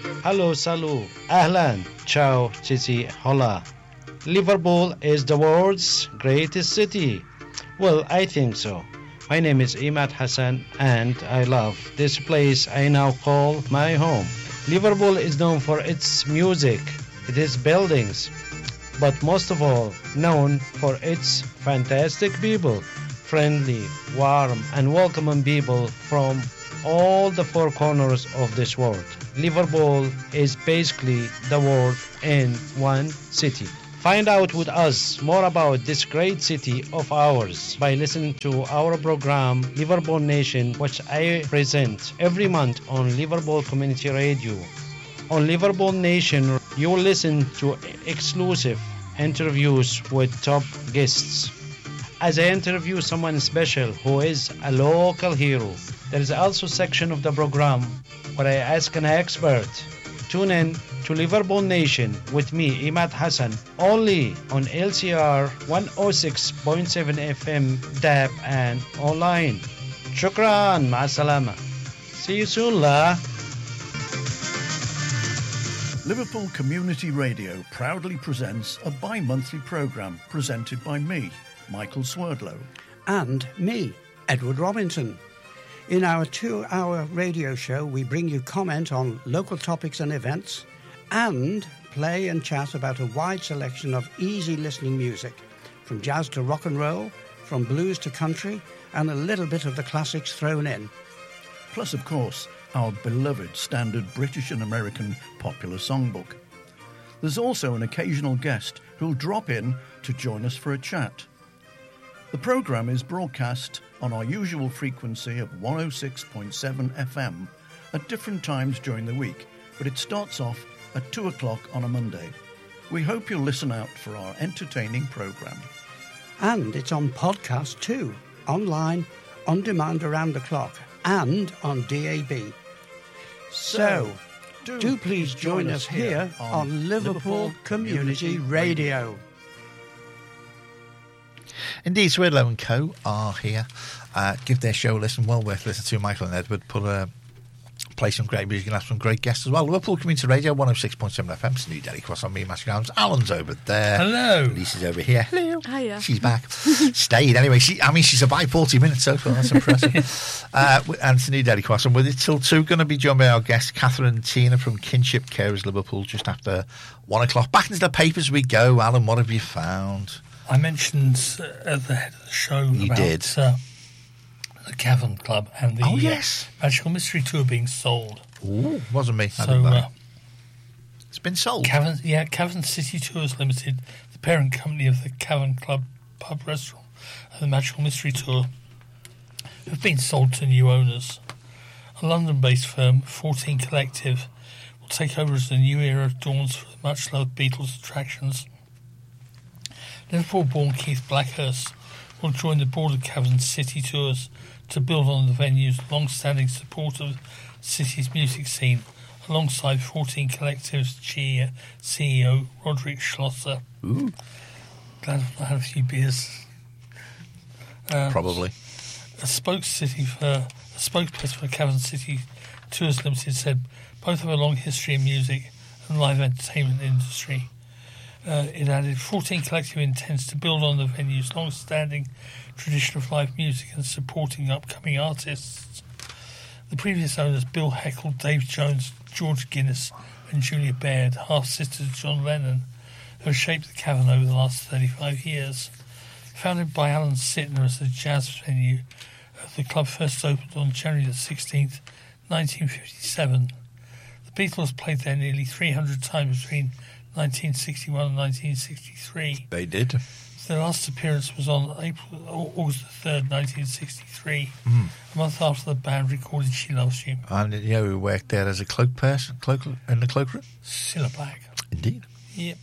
Hello, salut, ahlan, ciao, cici, hola. Liverpool is the world's greatest city. Well, I think so. My name is Imad Hassan and I love this place I now call my home. Liverpool is known for its music, its buildings, but most of all known for its fantastic people, friendly, warm and welcoming people from all the four corners of this world. Liverpool is basically the world in one city. Find out with us more about this great city of ours by listening to our program Liverpool Nation, which I present every month on Liverpool Community Radio. On Liverpool Nation, you will listen to exclusive interviews with top guests. As I interview someone special who is a local hero, there is also a section of the program where I ask an expert. Tune in to Liverpool Nation with me, Imad Hassan, only on LCR 106.7 FM, DAB and online. Shukran, ma'asalama. See you soon, la. Liverpool Community Radio proudly presents a bi-monthly programme presented by me, Michael Swerdlow. And me, Edward Robinson. In our 2-hour radio show, we bring you comment on local topics and events and play and chat about a wide selection of easy listening music, from jazz to rock and roll, from blues to country, and a little bit of the classics thrown in. Plus, of course, our beloved standard British and American popular songbook. There's also an occasional guest who'll drop in to join us for a chat. The programme is broadcast on our usual frequency of 106.7 FM at different times during the week, but it starts off at 2 o'clock on a Monday. We hope you'll listen out for our entertaining programme. And it's on podcast too, online, on demand around the clock, and on DAB. So, do please join us here on Liverpool Community Radio. Indeed, Swerdlow and Co. are here. Give their show a listen. Well worth listening to. Michael and Edward play some great music and have some great guests as well. Liverpool Community Radio, 106.7 FM. It's New Delhi Cross on me, Matthew Grounds. Alan's over there. Hello. Lisa's over here. Hello. Hiya. She's back. Stayed anyway. She survived 40 minutes so far. That's impressive. And it's New Delhi Cross. And with it till 2, going to be joined by our guests, Catherine and Tina from Kinship Carers Liverpool, just after 1 o'clock. Back into the papers we go. Alan, what have you found? I mentioned at the head of the show about the Cavern Club and the Magical Mystery Tour being sold. Ooh, wasn't me. So it's been sold. Cavern City Tours Limited, the parent company of the Cavern Club pub restaurant and the Magical Mystery Tour, have been sold to new owners. A London-based firm, 14 Collective, will take over as the new era dawns for the much-loved Beatles attractions. Liverpool-born Keith Blackhurst will join the board of Cavern City Tours to build on the venue's long-standing support of the city's music scene, alongside 14 Collective's CEO Roderick Schlosser. Ooh. Glad I've had a few beers. Probably. A spokesperson for Cavern City Tours Limited said both have a long history in music and live entertainment industry. It added, 14 Collective intends to build on the venue's long-standing tradition of live music and supporting upcoming artists. The previous owners, Bill Heckle, Dave Jones, George Guinness and Julia Baird, half-sisters of John Lennon, have shaped the Cavern over the last 35 years. Founded by Alan Sittner as a jazz venue, the club first opened on January the 16th, 1957. The Beatles played there nearly 300 times between 1961 and 1963. They did. Their last appearance was on August 3rd, 1963, a month after the band recorded She Loves You. And you know who worked there as a cloak in the cloakroom? Cilla Black. Indeed. Yep.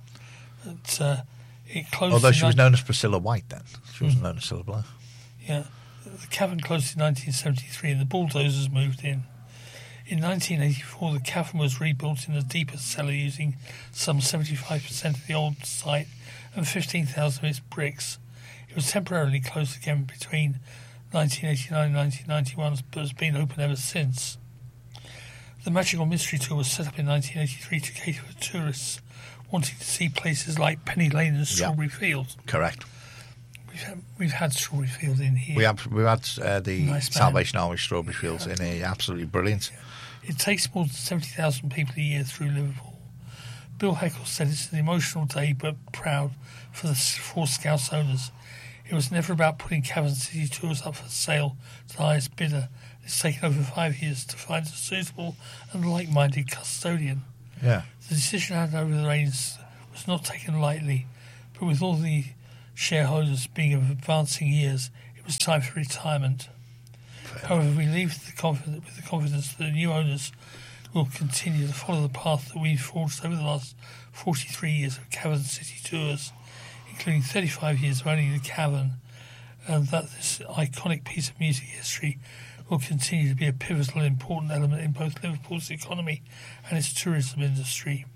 It closed. Although she was known as Priscilla White then. She wasn't known as Cilla Black. Yeah. The Cavern closed in 1973 and the Bulldozers moved in. In 1984, the Cavern was rebuilt in a deeper cellar using some 75% of the old site and 15,000 of its bricks. It was temporarily closed again between 1989 and 1991, but has been open ever since. The Magical Mystery Tour was set up in 1983 to cater for tourists wanting to see places like Penny Lane and Strawberry Fields. Correct. We've had Strawberry Fields in here. We've had the Nice Salvation Army Strawberry Fields in here. Absolutely brilliant. It takes more than 70,000 people a year through Liverpool. Bill Heckle said it's an emotional day but proud for the four Scouts owners. It was never about putting Cavern City tours up for sale to the highest bidder. It's taken over 5 years to find a suitable and like-minded custodian. Yeah. The decision handed over the reins was not taken lightly, but with all the shareholders being of advancing years, it was time for retirement. However, we leave with the confidence that the new owners will continue to follow the path that we've forged over the last 43 years of Cavern City tours, including 35 years of owning the Cavern, and that this iconic piece of music history will continue to be a pivotal and important element in both Liverpool's economy and its tourism industry.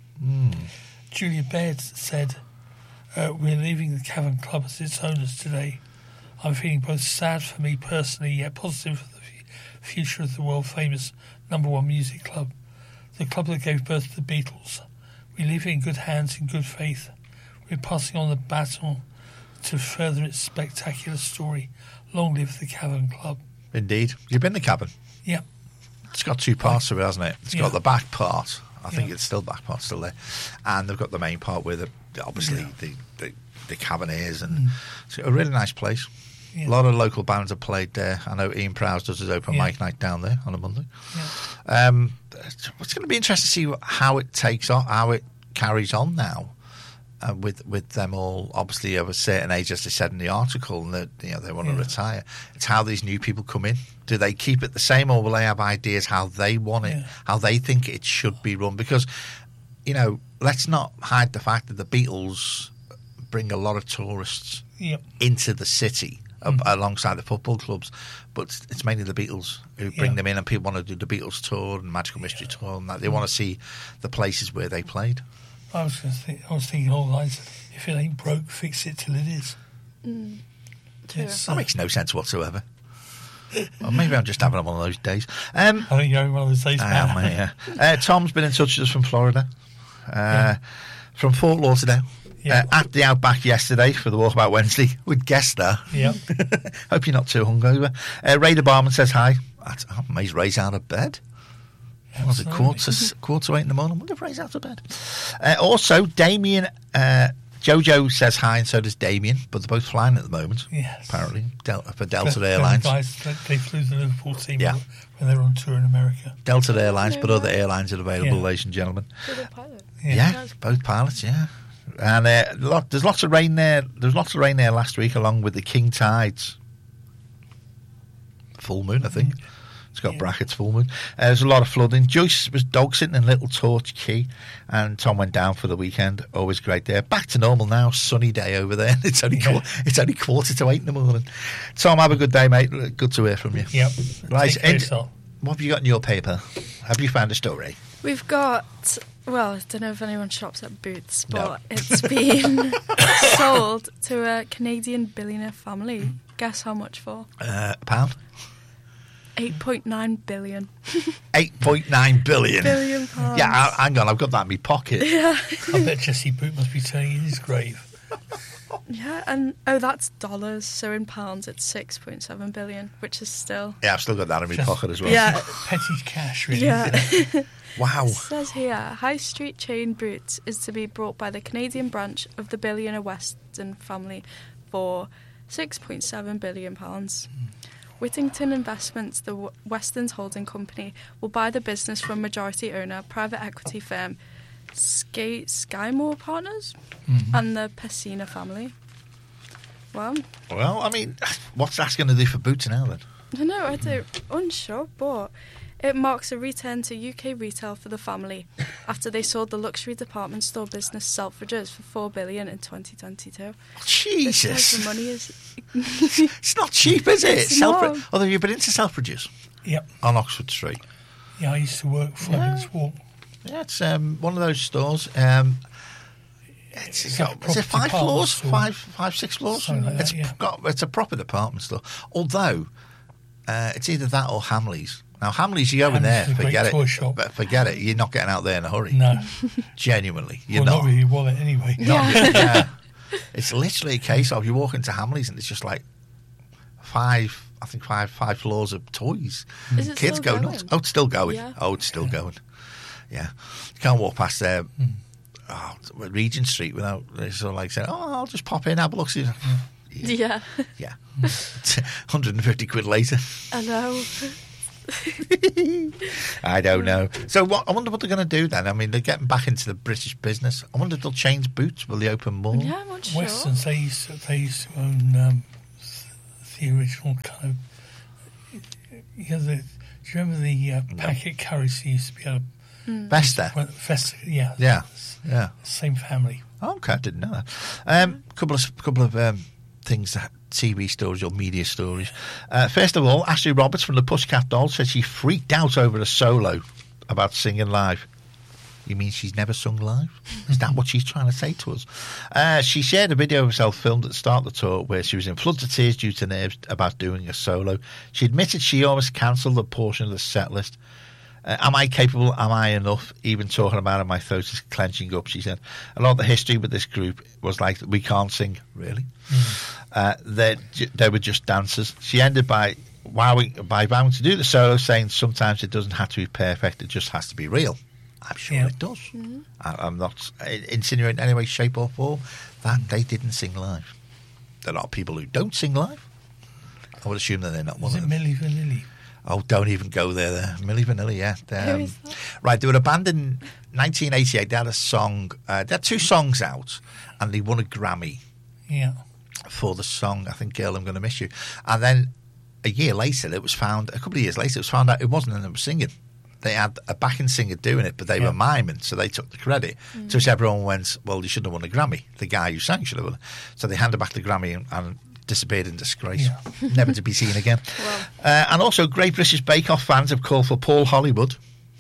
Julia Baird said, we're leaving the Cavern Club as its owners today. I'm feeling both sad for me personally, yet positive for the future of the world-famous #1 music club, the club that gave birth to the Beatles. We leave it in good hands, in good faith. We're passing on the baton to further its spectacular story. Long live the Cavern Club. Indeed. You've been to Cavern? Yeah. It's got two parts to it, hasn't it? It's got the back part. I think Yeah. it's still back part still there, and they've got the main part where obviously the Cavern is, and it's a really nice place. Yeah. A lot of local bands have played there. I know Ian Prowse does his open Yeah. mic night down there on a Monday. Yeah. It's going to be interesting to see how it takes on, how it carries on now. With them all obviously of a certain age, as they said in the article, and that they want to retire. It's how these new people come in. Do they keep it the same, or will they have ideas how they want it, how they think it should be run? Because let's not hide the fact that the Beatles bring a lot of tourists into the city alongside the football clubs, but it's mainly the Beatles who bring them in, and people want to do the Beatles tour and Magical Mystery Tour, and that they want to see the places where they played. I was thinking all night, if it ain't broke, fix it till it is. That makes no sense whatsoever. Well, maybe I'm just having one of those days. I think you're having one of those days, I am, yeah. Tom's been in touch with us from Florida, from Fort Lauderdale. At the Outback yesterday for the Walkabout Wednesday with guest star. Yeah. Hope you're not too hungover. Ray the barman says hi. I'm amazed Ray's out of bed. Was it quarter to 8 in the morning? I wonder if Ray's out of bed. Also, Damien, Jojo says hi, and so does Damien, but they're both flying at the moment. Yes. Apparently, for Delta Airlines. They flew the Liverpool team when they were on tour in America. Delta Airlines, but other airlines are available, ladies and gentlemen. So they're pilots. Yeah, both pilots, And there's lots of rain there. There was lots of rain there last week, along with the king tides. Full moon, I think. It's got brackets, full moon. There's a lot of flooding. Joyce was dog sitting in Little Torch Key, and Tom went down for the weekend. Always great there. Back to normal now. Sunny day over there. It's only it's only 7:45 in the morning. Tom, have a good day, mate. Good to hear from you. Yep. Right. What have you got in your paper? Have you found a story? We've got, well, I don't know if anyone shops at Boots, but it's been sold to a Canadian billionaire family. Guess how much for? Pound? 8.9 billion. 8.9 billion. Billion pounds. Yeah, hang on, I've got that in my pocket. Yeah. I bet Jesse Boot must be turning in his grave. Yeah, and that's dollars, so in pounds it's 6.7 billion, which is still... Yeah, I've still got that in my pocket as well. Yeah. Petty cash, really. Yeah. Wow. It says here, high street chain Boots is to be brought by the Canadian branch of the billionaire Weston family for £6.7 billion. Whittington Investments, the Weston's holding company, will buy the business from majority owner private equity firm Skymore Partners and the Pessina family. Well, I mean, what's that going to do for Boots now then? I know, I don't, unsure, but it marks a return to UK retail for the family after they sold the luxury department store business Selfridges for $4 billion in 2022. Jesus, the money is. It's not cheap, is it? It's not. Although you've been into Selfridges. Yep. On Oxford Street. Yeah, I used to work 5 minutes walk. Yeah, it's one of those stores. Is it 5 floors? Store. 6 floors? Something like that, It's a proper department store. Although, it's either that or Hamleys. Now, Hamleys, you go in there, Hamleys is a great forget toy it. shop. But forget it. You're not getting out there in a hurry. No. Genuinely. You're Well, not. not with your wallet anyway. Yeah. It's literally a case of you walk into Hamleys and it's just like five floors of toys. Is it Kids still go going? nuts. Oh, it's still going. Yeah. Oh, it's still going. Yeah. You can't walk past there. Regent Street without sort of like saying, "Oh, I'll just pop in, have a look." See. Yeah. Yeah. 150 quid later. I know. I don't know. So I wonder what they're going to do then. I mean, they're getting back into the British business. I wonder if they'll change Boots. Will they open more? Yeah, I'm not sure. Westons, they used to own the original kind of. Yeah, do you remember the packet curries they used to be able Vesta. to. Vesta, yeah. Yeah. Same family. Okay, I didn't know that. Couple of things, TV stories or media stories. First of all, Ashley Roberts from the Pussycat Dolls said she freaked out over a solo about singing live. You mean she's never sung live? Is that what she's trying to say to us? She shared a video of herself filmed at the start of the tour where she was in floods of tears due to nerves about doing a solo. She admitted she almost cancelled a portion of the set list. Am I capable? Am I enough? Even talking about it, my throat is clenching up, she said. A lot of the history with this group was like, we can't sing, really. They were just dancers. She ended by vowing to do the solo, saying sometimes it doesn't have to be perfect, it just has to be real. I'm sure it does. Mm-hmm. I'm not insinuating in any way, shape or form that they didn't sing live. There are people who don't sing live. I would assume that they're not one of them. Is it Milli Vanilli? Oh, don't even go there. Milli Vanilli, yeah. Who is that? Right, they were a band in 1988. They had a song. They had 2 songs out, and they won a Grammy for the song, I think, Girl, I'm Gonna Miss You. And then a couple of years later, it was found out it wasn't them that was singing. They had a backing singer doing it, but they were miming, so they took the credit. To which everyone went, well, you shouldn't have won a Grammy. The guy who sang should have won. So they handed back the Grammy and disappeared in disgrace, never to be seen again. And also, Great British Bake Off fans have called for Paul Hollywood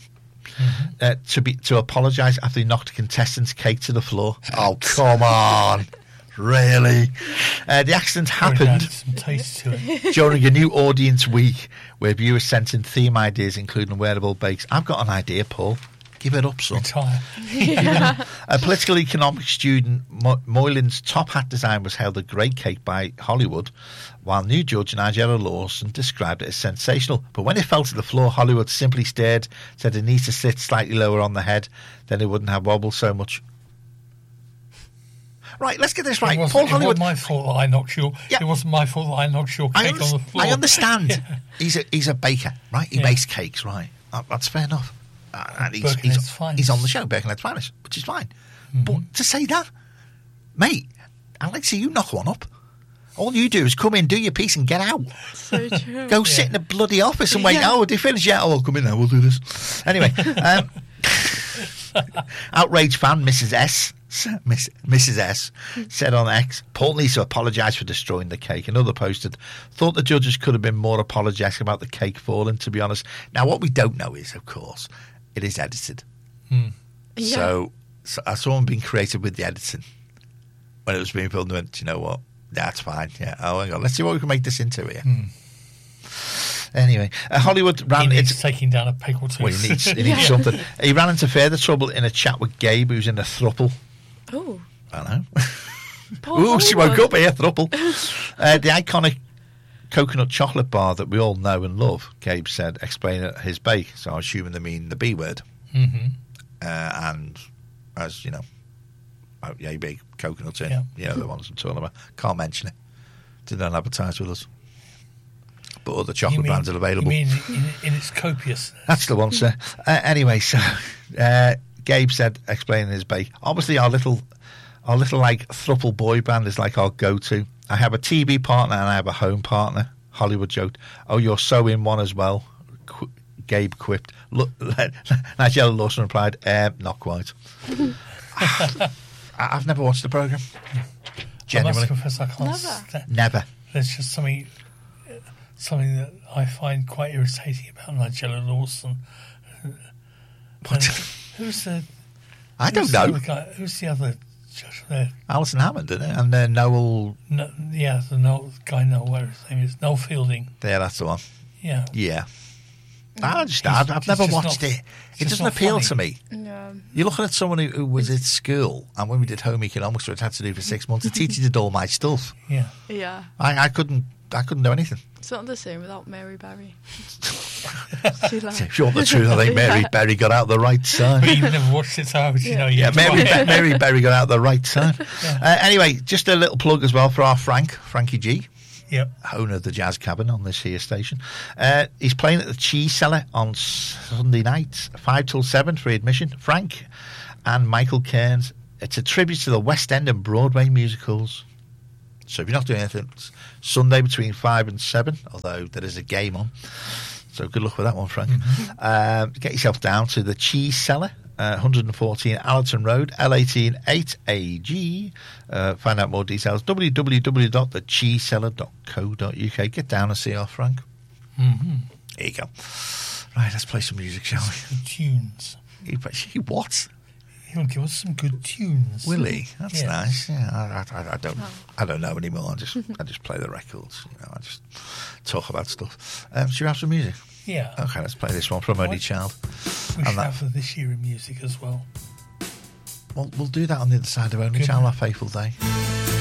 to apologise after he knocked a contestant's cake to the floor. Oh, come on. Really? The accident happened Some taste to it. during a new audience week where viewers sent in theme ideas, including wearable bakes. I've got an idea, Paul. Give it up, son. Retire. A political economics student, Moylan's top hat design was held a great cake by Hollywood, while new judge Nigella Lawson described it as sensational. But when it fell to the floor, Hollywood simply stared, said it needs to sit slightly lower on the head, then it wouldn't have wobbled so much. Right, let's get this right. Paul Hollywood. It wasn't my fault that I knocked your. Yeah. It wasn't my fault that I knocked your cake on the floor. I understand. Yeah. He's a baker, right? He bakes cakes, right? That's fair enough. And Birkenhead's finest. he's on the show, Birkenhead's finest, which is fine. But to say that, mate, I'd like to see you knock one up. All you do is come in, do your piece, and get out. So true. Go sit in the bloody office and wait. Oh, they finished yet? Oh, I'll come in now. We'll do this. Anyway, outraged fan Mrs. S said on X, Paul needs to apologise for destroying the cake. Another posted, thought the judges could have been more apologetic about the cake falling, to be honest. Now, what we don't know is, of course, it is edited. Yeah. So someone being creative with the editing when it was being filmed, went, do you know what? That's fine. Yeah. Oh, hang on. Let's see what we can make this into here. Anyway, Hollywood ran. He needs taking down a peg or two. Well, he needs something. He ran into further trouble in a chat with Gabe, who's in a throuple. Oh. I know. Paul Ooh, she Hollywood. woke up here, throuple. The iconic coconut chocolate bar that we all know and love, Gabe said, explaining his bake. So I'm assuming they mean the B word. And as you know, yeah, you bake coconuts in. Yeah. You know, the ones I'm talking about. Can't mention it. Didn't advertise with us. But other chocolate brands are available. You mean in its copious? That's the one, sir. Anyway, so Gabe said, explaining his bake. Obviously, our little like thruple boy band is like our go-to. I have a TV partner and I have a home partner. Hollywood joked. Oh, you're so in one as well. Gabe quipped. Look, Nigella Lawson replied, not quite. I've never watched the programme. Genuinely. I must confess, I can't stand. Never. There's just something that I find quite irritating about Nigella Lawson. What? Who's the? I don't know. Who's the other judge there? Alison Hammond, isn't it? And Noel. No, yeah, the Noel guy. Noel, whatever his name is, Noel Fielding. Yeah, that's the one. Yeah. Yeah. I've never just watched not- it. it's It just doesn't not appeal funny. to me. Yeah. You're looking at someone who was at school, and when we did home economics, which I had to do for 6 months, the teacher did all my stuff. Yeah. Yeah. I couldn't do anything. It's not the same without Mary Berry. She like, If you want the truth, I think Mary Yeah. Berry got out the right side. But you've never watched it, so how would you know? Yeah, Mary Berry got out the right side. Yeah. Anyway, just a little plug as well for our Frankie G, Yep. owner of the Jazz Cabin on this here station. He's playing at the Cheese Cellar on Sunday night, 5 till 7 free admission. Frank and Michael Cairns. It's a tribute to the West End and Broadway musicals. So if you're not doing anything, it's Sunday between 5 and 7, although there is a game on. So good luck with that one, Frank. Get yourself down to the Cheese Cellar, 114 Allerton Road, L18 8AG. Find out more details, www.thecheesecellar.co.uk. Get down and see our Frank. Mm-hmm. There you go. Right, let's play some music, shall Good tunes. we? What? He'll give us some good tunes. Will he? That's Yeah. nice. Yeah, I don't know anymore. I just play the records. I just talk about stuff. Should we have some music? Yeah. Okay, let's play this one from Only What? Child. We and should that- have for this year in music as well. We'll do that on the other side of Only Good. Child, Our Faithful Day.